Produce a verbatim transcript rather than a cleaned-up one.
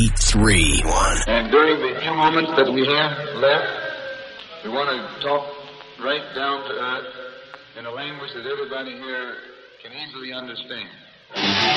three one. And during the few moments that we have left, we want to talk right down to earth in a language that everybody here can easily understand.